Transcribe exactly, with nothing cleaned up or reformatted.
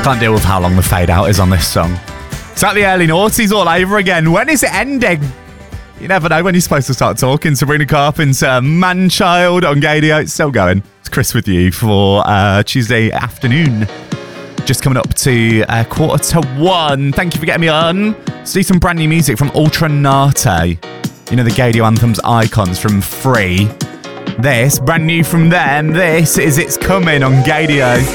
Can't deal with how long the fade out is on this song. It's like the early noughties all over again. When is it ending? You never know when you're supposed to start talking. Sabrina Carpenter, Man-Child on Gadio. It's still going. It's Chris with you for uh, Tuesday afternoon. Just coming up to uh, quarter to one. Thank you for getting me on. Let's do some brand new music from Ultra Nate. You know, the Gadio Anthems icons from Free. This, brand new from them. This is It's Coming on Gadio.